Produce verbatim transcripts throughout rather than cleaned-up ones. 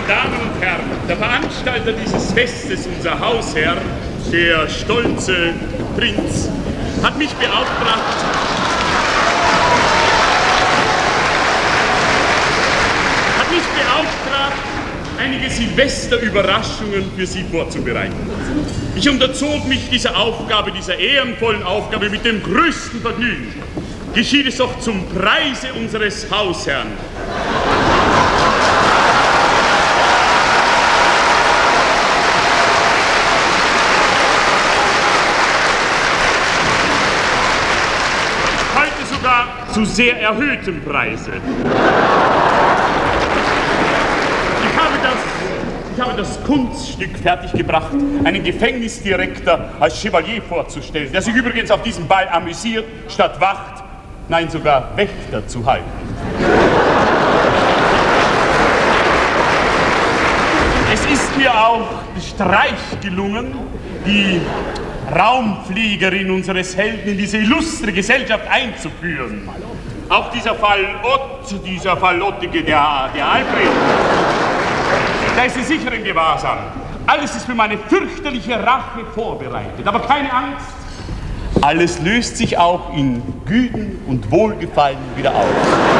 Damen und Herren, der Veranstalter dieses Festes, unser Hausherr, der stolze Prinz, hat mich beauftragt, hat mich beauftragt, einige Silvesterüberraschungen für Sie vorzubereiten. Ich unterzog mich dieser Aufgabe, dieser ehrenvollen Aufgabe mit dem größten Vergnügen. Geschieht es doch zum Preise unseres Hausherrn. Heute sogar zu sehr erhöhtem Preise. Ich habe das, ich habe das Kunststück fertiggebracht, einen Gefängnisdirektor als Chevalier vorzustellen, der sich übrigens auf diesem Ball amüsiert, statt Wacht, nein, sogar Wächter zu halten. Es ist mir auch Streich gelungen, die Raumfliegerin unseres Helden in diese illustre Gesellschaft einzuführen. Auch dieser Fall Ott, dieser Fall Ottige, der, der Albrecht, da ist sie sicher in Gewahrsam. Alles ist für meine fürchterliche Rache vorbereitet. Aber keine Angst, alles löst sich auch in Güten und Wohlgefallen wieder auf.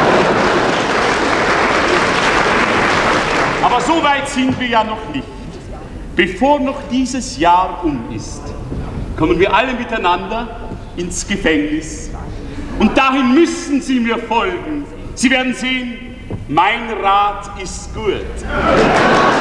Aber so weit sind wir ja noch nicht. Bevor noch dieses Jahr um ist, kommen wir alle miteinander ins Gefängnis. Und dahin müssen Sie mir folgen. Sie werden sehen, mein Rat ist gut.